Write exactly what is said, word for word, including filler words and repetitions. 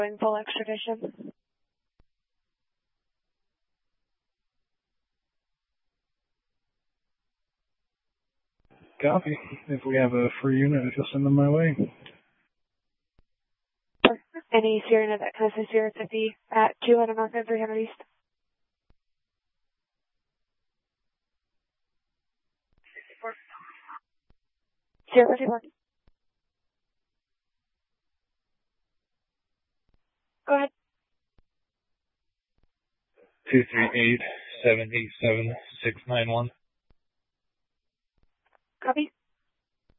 in full extradition. Copy. If we have a free unit, if you'll send them my way. Any Sierra unit that can assist Sierra fifty at two hundred north and three hundred east. Sierra fifty-four. Go ahead. two three eight, seven eight seven, six nine one.